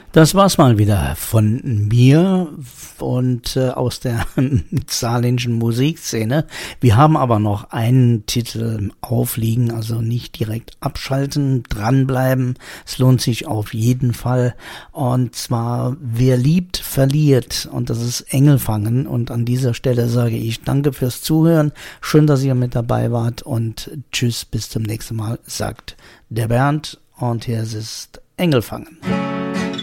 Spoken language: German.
Das war's mal wieder von mir und aus der saarländischen Musikszene. Wir haben aber noch einen Titel aufliegen, also nicht direkt abschalten, dranbleiben. Es lohnt sich auf jeden Fall. Und zwar, wer liebt, verliert. Und das ist Engelfangen. Und an dieser Stelle sage ich danke fürs Zuhören. Schön, dass ihr mit dabei wart und tschüss, bis zum nächsten Mal, sagt der Bernd. Und hier ist Engelfangen.